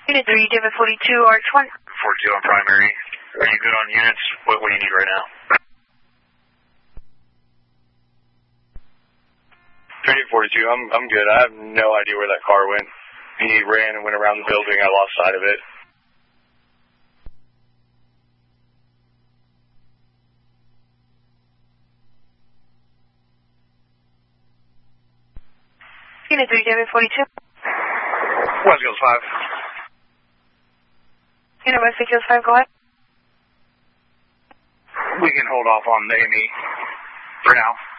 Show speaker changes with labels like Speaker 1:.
Speaker 1: Unit 3, David 42, RH1.
Speaker 2: 42 on primary. Are you good on units? What do you need right now? 3842, I'm good. I have no idea where that car went. He ran and went around the building. I lost sight of it.
Speaker 1: Unit 3, David 42.
Speaker 2: West Hills 5.
Speaker 1: Unit West Hills 5, go ahead.
Speaker 2: We can hold off on the AME for now.